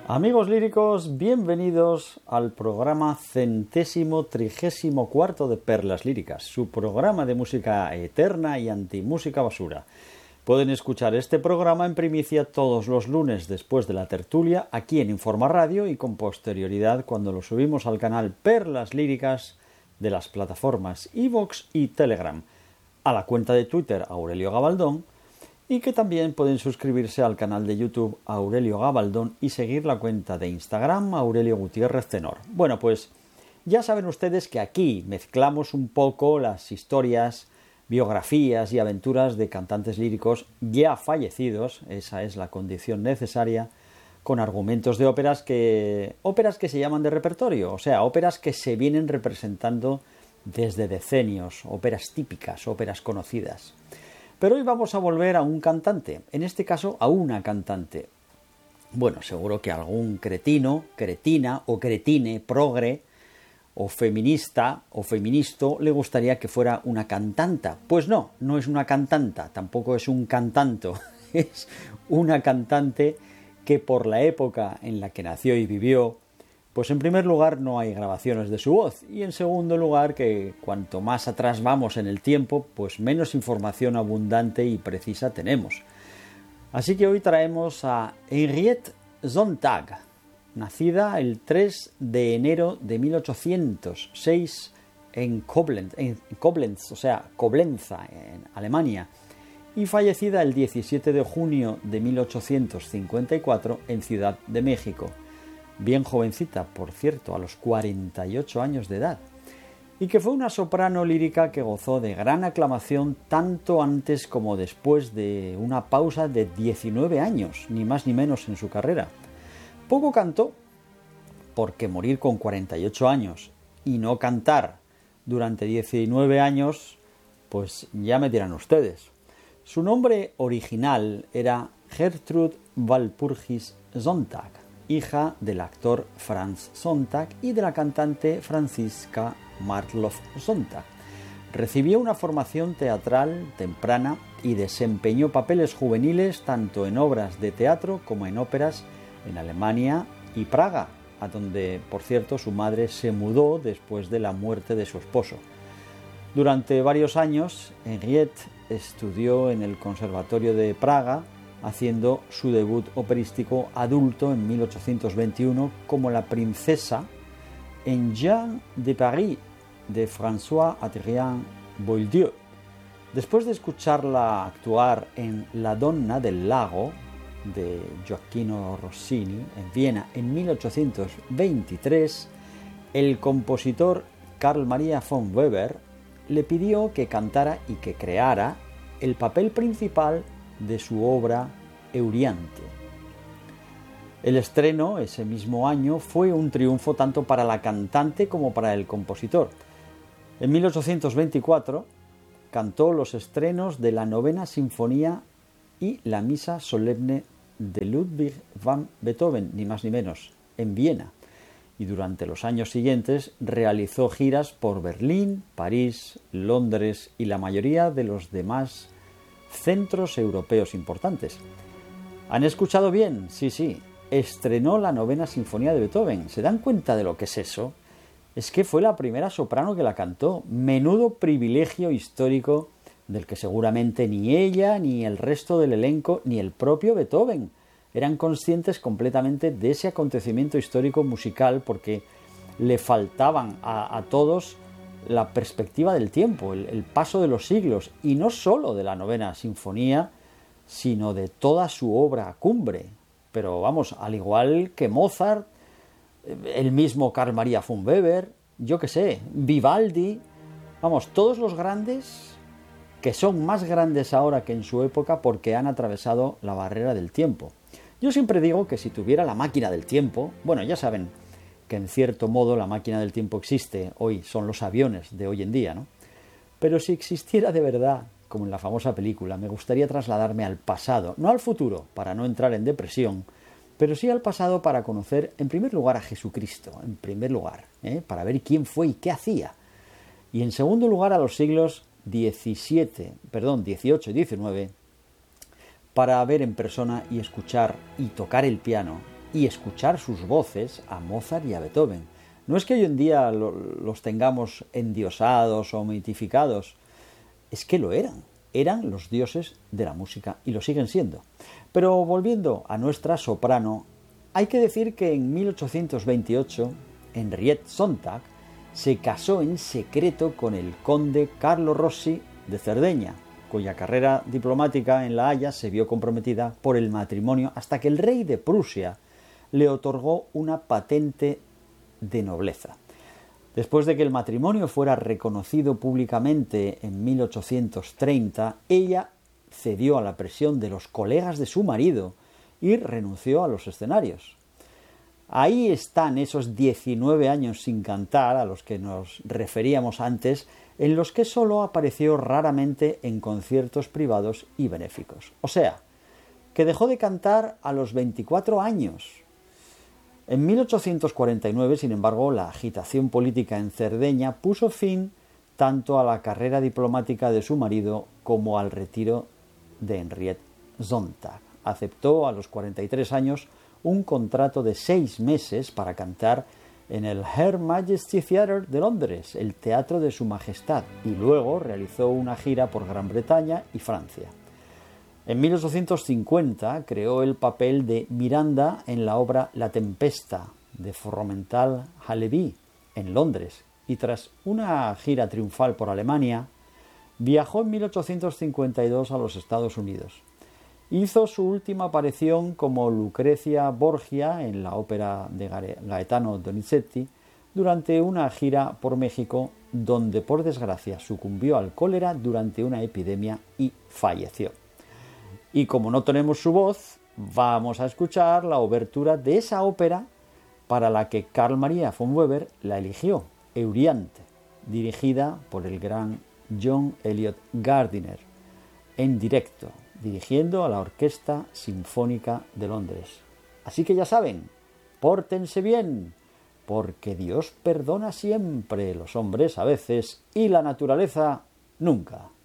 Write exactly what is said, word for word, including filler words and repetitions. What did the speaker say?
Amigos líricos, bienvenidos al programa centésimo trigésimo cuarto de Perlas Líricas, su programa de música eterna y antimúsica basura. Pueden escuchar este programa en primicia todos los lunes después de la tertulia aquí en Informa Radio y con posterioridad cuando lo subimos al canal Perlas Líricas de las plataformas iVoox y Telegram, a la cuenta de Twitter Aurelio Gabaldón, y que también pueden suscribirse al canal de YouTube Aurelio Gabaldón y seguir la cuenta de Instagram Aurelio Gutiérrez Tenor. Bueno, pues ya saben ustedes que aquí mezclamos un poco las historias, biografías y aventuras de cantantes líricos ya fallecidos, esa es la condición necesaria, con argumentos de óperas que óperas que se llaman de repertorio, o sea, óperas que se vienen representando desde decenios, óperas típicas, óperas conocidas. Pero hoy vamos a volver a un cantante, en este caso a una cantante. Bueno, seguro que algún cretino, cretina o cretine, progre o feminista o feministo le gustaría que fuera una cantanta. Pues no, no es una cantanta, tampoco es un cantanto, es una cantante que por la época en la que nació y vivió, pues en primer lugar no hay grabaciones de su voz y en segundo lugar que cuanto más atrás vamos en el tiempo, pues menos información abundante y precisa tenemos. Así que hoy traemos a Henriette Sontag, nacida el tres de enero de mil ochocientos seis en Koblenz, en Koblenz, o sea, Coblenza, en Alemania, y fallecida el diecisiete de junio de mil ochocientos cincuenta y cuatro en Ciudad de México. Bien jovencita, por cierto, a los cuarenta y ocho años de edad, y que fue una soprano lírica que gozó de gran aclamación tanto antes como después de una pausa de diecinueve años, ni más ni menos en su carrera. Poco cantó, porque morir con cuarenta y ocho años y no cantar durante diecinueve años, pues ya me dirán ustedes. Su nombre original era Gertrud Walpurgis Sontag, hija del actor Franz Sontag y de la cantante Franziska Martloff Sontag. Recibió una formación teatral temprana y desempeñó papeles juveniles tanto en obras de teatro como en óperas en Alemania y Praga, a donde, por cierto, su madre se mudó después de la muerte de su esposo. Durante varios años, Henriette estudió en el Conservatorio de Praga, haciendo su debut operístico adulto en mil ochocientos veintiuno como la princesa en Jeanne de Paris de François-Adrien Boieldieu. Después de escucharla actuar en La Donna del Lago de Gioacchino Rossini en Viena en mil ochocientos veintitrés, el compositor Carl Maria von Weber le pidió que cantara y que creara el papel principal de su obra Euryanthe. El estreno ese mismo año fue un triunfo tanto para la cantante como para el compositor. En mil ochocientos veinticuatro cantó los estrenos de la Novena Sinfonía y la Misa Solemne de Ludwig van Beethoven, ni más ni menos, en Viena, y durante los años siguientes realizó giras por Berlín, París, Londres y la mayoría de los demás centros europeos importantes. ¿Han escuchado bien? Sí, sí. Estrenó la Novena Sinfonía de Beethoven. ¿Se dan cuenta de lo que es eso? Es que fue la primera soprano que la cantó. Menudo privilegio histórico del que seguramente ni ella, ni el resto del elenco, ni el propio Beethoven eran conscientes completamente de ese acontecimiento histórico musical, porque le faltaban a, a todos la perspectiva del tiempo, el, el paso de los siglos, y no solo de la Novena Sinfonía, sino de toda su obra cumbre. Pero vamos, al igual que Mozart, el mismo Carl Maria von Weber, yo qué sé, Vivaldi, vamos, todos los grandes que son más grandes ahora que en su época porque han atravesado la barrera del tiempo. Yo siempre digo que si tuviera la máquina del tiempo, bueno, ya saben que en cierto modo la máquina del tiempo existe hoy, son los aviones de hoy en día, ¿no? Pero si existiera de verdad, como en la famosa película, me gustaría trasladarme al pasado, no al futuro, para no entrar en depresión, pero sí al pasado para conocer en primer lugar a Jesucristo, en primer lugar, ¿eh? para ver quién fue y qué hacía. Y en segundo lugar a los siglos diecisiete, perdón, dieciocho y diecinueve, para ver en persona y escuchar y tocar el piano y escuchar sus voces a Mozart y a Beethoven. No es que hoy en día lo, los tengamos endiosados o mitificados, es que lo eran. Eran los dioses de la música y lo siguen siendo. Pero volviendo a nuestra soprano, hay que decir que en mil ochocientos veintiocho, Henriette Sontag se casó en secreto con el conde Carlo Rossi de Cerdeña, cuya carrera diplomática en La Haya se vio comprometida por el matrimonio hasta que el rey de Prusia le otorgó una patente de nobleza. Después de que el matrimonio fuera reconocido públicamente en mil ochocientos treinta, ella cedió a la presión de los colegas de su marido y renunció a los escenarios. Ahí están esos diecinueve años sin cantar a los que nos referíamos antes, en los que solo apareció raramente en conciertos privados y benéficos. O sea, que dejó de cantar a los veinticuatro años. En mil ochocientos cuarenta y nueve, sin embargo, la agitación política en Cerdeña puso fin tanto a la carrera diplomática de su marido como al retiro de Henriette Sontag. Aceptó a los cuarenta y tres años un contrato de seis meses para cantar en el Her Majesty Theatre de Londres, el teatro de su majestad, y luego realizó una gira por Gran Bretaña y Francia. En mil ochocientos cincuenta creó el papel de Miranda en la obra La Tempesta de Fromental Haleby en Londres, y tras una gira triunfal por Alemania, viajó en mil ochocientos cincuenta y dos a los Estados Unidos. Hizo su última aparición como Lucrecia Borgia en la ópera de Gaetano Donizetti durante una gira por México, donde por desgracia sucumbió al cólera durante una epidemia y falleció. Y como no tenemos su voz, vamos a escuchar la obertura de esa ópera para la que Carl Maria von Weber la eligió, Euryanthe, dirigida por el gran John Eliot Gardiner, en directo, dirigiendo a la Orquesta Sinfónica de Londres. Así que ya saben, pórtense bien, porque Dios perdona siempre, los hombres a veces y la naturaleza nunca.